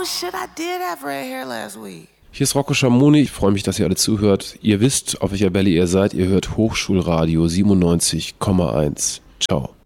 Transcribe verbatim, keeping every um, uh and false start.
Oh shit, I did have red hair last week. Hier ist Rocco Schamoni, ich freue mich, dass ihr alle zuhört. Ihr wisst, auf welcher Welle ihr seid, ihr hört Hochschulradio siebenundneunzig Komma eins. Ciao.